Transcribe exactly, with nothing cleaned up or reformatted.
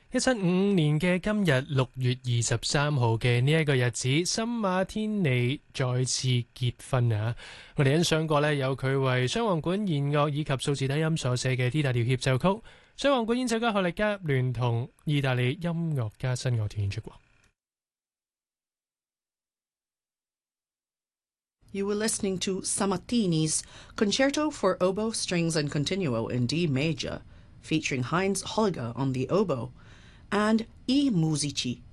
一七五五年嘅今日六月二十三號嘅呢一個日子，森馬天尼再次結婚啊！我哋欣賞過呢，有佢為雙簧管弦樂以及數字低音所寫嘅 D 大調協奏曲，雙簧管演奏家何力加聯同意大利音樂家新樂團演出過。 You were listening to Sammartini's Concerto for Oboe, Strings and Continuo in D major, featuring Heinz Holliger on the oboe, and I Musici